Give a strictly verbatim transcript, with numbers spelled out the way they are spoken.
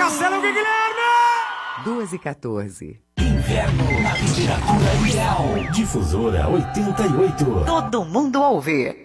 Castelo Guilherme! duas e quatorze. Inverno na temperatura ideal. Difusora oitenta e oito. Todo mundo ouve.